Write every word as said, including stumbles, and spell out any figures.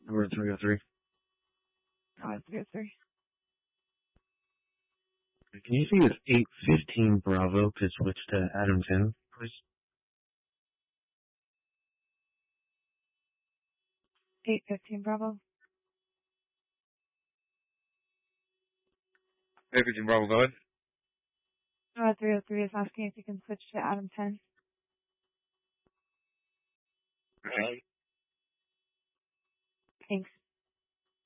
We're at three oh three. Oh, it's three oh three. Can you see if eight fifteen Bravo could switch to Adam ten, please? eight fifteen Bravo. eight fifteen Bravo, go ahead. Uh, three oh three is asking if you can switch to Adam ten. Okay.